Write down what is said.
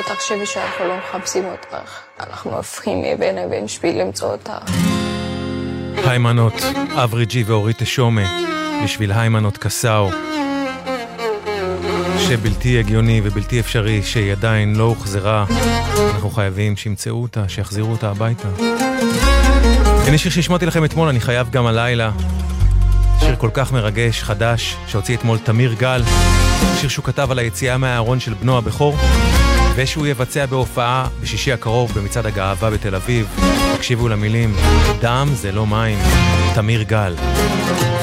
תחשבי שאנחנו לא מחפשים אותך. אנחנו הופכים מאבן אבן שביל למצוא אותך. היימנות, אבריג'י ואורית תשומה, בשביל היימנות קסאו. שבלתי הגיוני ובלתי אפשרי שהיא עדיין לא הוחזרה. אנחנו חייבים שימצאו אותה, שיחזירו אותה הביתה. הנה שיר שהשמעתי לכם אתמול, אני חייב גם הלילה. שיר כל כך מרגש, חדש, שהוציא אתמול תמיר גל. שיר שהוא כתב על היציאה מהארון של בנו הבכור, ושהוא יבצע בהופעה בשישי הקרוב במצעד הגאווה בתל אביב. תקשיבו למילים, דם זה לא מים. תמיר גל.